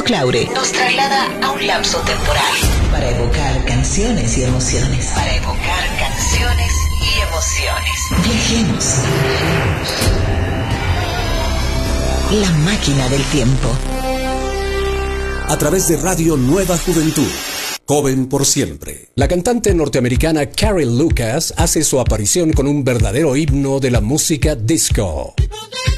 Claure nos traslada a un lapso temporal para evocar canciones y emociones. Viajemos. La máquina del tiempo. A través de Radio Nueva Juventud. Joven por siempre. La cantante norteamericana Carrie Lucas hace su aparición con un verdadero himno de la música disco.